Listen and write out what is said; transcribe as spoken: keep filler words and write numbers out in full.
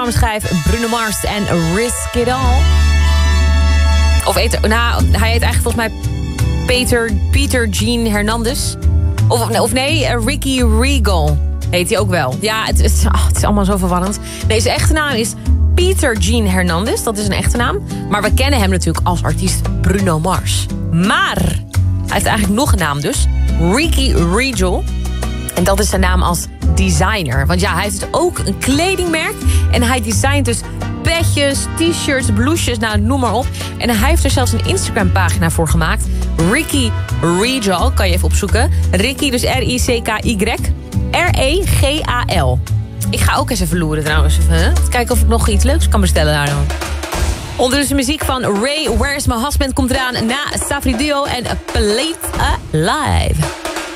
schijf Bruno Mars en Risk It All. Of heet, nou, hij heet eigenlijk volgens mij Peter, Peter Gene Hernandez. Of, of nee, Ricky Regal heet hij ook wel. Ja, het is, oh, het is allemaal zo verwarrend. Nee, zijn echte naam is Peter Gene Hernandez. Dat is een echte naam. Maar we kennen hem natuurlijk als artiest Bruno Mars. Maar hij heeft eigenlijk nog een naam dus. Ricky Regal. En dat is zijn naam als designer. Want ja, hij heeft dus ook een kledingmerk. En hij designt dus petjes, t-shirts, blouses, nou noem maar op. En hij heeft er zelfs een Instagram pagina voor gemaakt. Ricky Regal, kan je even opzoeken. Ricky, dus R I C K Y. R E G A L. Ik ga ook eens even loeren trouwens. Even, hè? Kijken of ik nog iets leuks kan bestellen daar dan. Ondertussen muziek van Ray, Where's My Husband komt eraan na Safri Duo en Play Alive.